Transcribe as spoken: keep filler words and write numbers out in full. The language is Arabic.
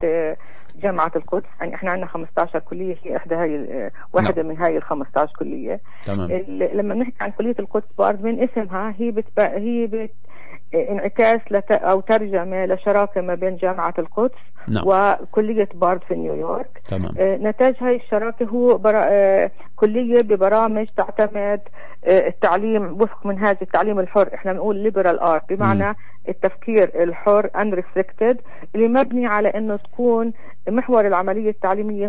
جامعة القدس. يعني احنا عندنا خمسة عشر كلية، هي احدى هاي واحدة نعم. من هاي ال خمسة عشر كلية. تمام. لما نحكي عن كلية القدس برضه من اسمها هي بت هي بت انعكاس لت أو ترجمة لشراكة ما بين جامعة القدس نعم. وكلية بارد في نيويورك. تمام. نتاج هاي الشراكة هو برا... كلية ببرامج تعتمد التعليم وفق منهاج التعليم الحر، احنا بنقول liberal art، بمعنى م. التفكير الحر unrestricted، اللي مبني على انه تكون محور العملية التعليمية